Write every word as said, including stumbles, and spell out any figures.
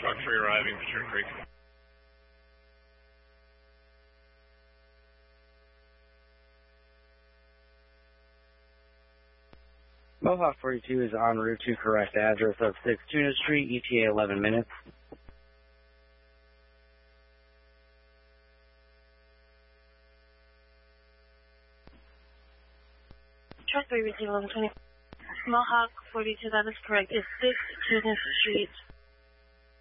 Truck three arriving, Fisher Creek. Mohawk forty-two is en route to correct address of six Tuna Street, E T A eleven minutes. Truck three, receive eleven twenty. Mohawk forty-two, that is correct. It's six Tuna Street.